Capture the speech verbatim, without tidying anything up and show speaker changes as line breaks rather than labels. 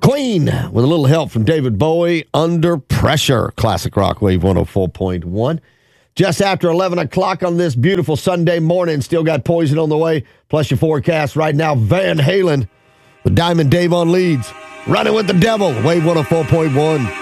Queen, with a little help from David Bowie, Under Pressure, classic rock wave one oh four point one. Just after eleven o'clock on this beautiful Sunday morning, still got Poison on the way, plus your forecast right now, Van Halen with Diamond Dave on leads. Running with the Devil, wave one oh four point one.